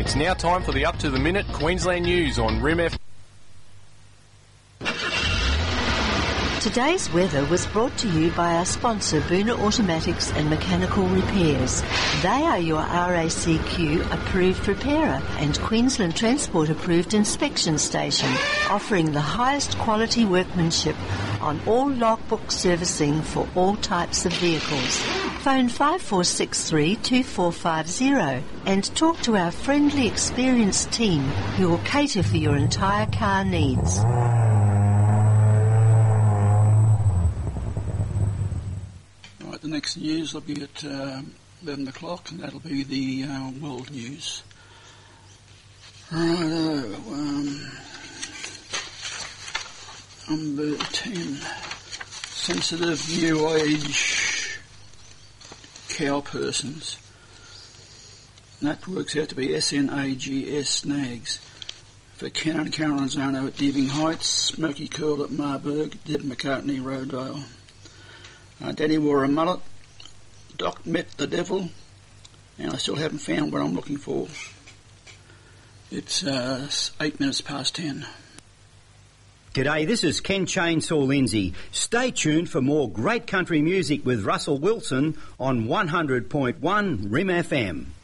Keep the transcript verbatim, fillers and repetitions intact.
It's now time for the Up to the Minute Queensland News on R I M F. Today's weather was brought to you by our sponsor, Boona Automatics and Mechanical Repairs. They are your R A C Q approved repairer and Queensland Transport approved inspection station, offering the highest quality workmanship on all logbook servicing for all types of vehicles. Phone five four six three, two four five zero and talk to our friendly, experienced team who will cater for your entire car needs. The next news will be at uh, eleven o'clock, and that'll be the uh, world news. Righto, um, number ten, sensitive new age cow persons. And that works out to be S N A G S, nags. For Ken and Carolyn Zano at Deaving Heights, Smoky Curl at Marburg, Deb McCartney, Rodale. Uh, Daddy wore a mullet, Doc met the devil, and I still haven't found what I'm looking for. It's uh, eight minutes past ten. G'day, this is Ken Chainsaw Lindsay. Stay tuned for more great country music with Russell Wilson on one hundred point one R I M F M.